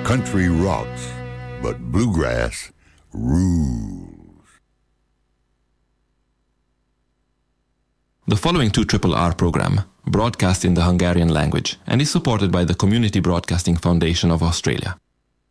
Country rocks, but bluegrass rules. The following 2RRR program broadcasts in the Hungarian language and is supported by the Community Broadcasting Foundation of Australia.